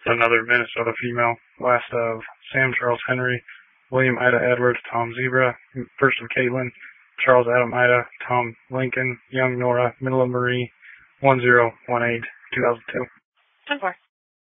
Another Minnesota female. Last of Sam Charles Henry, William Ida Edwards, Tom Zebra, first of Caitlin, Charles Adam Ida, Tom Lincoln, Young Nora, Middle of Marie, 1018, 2002. 10-4.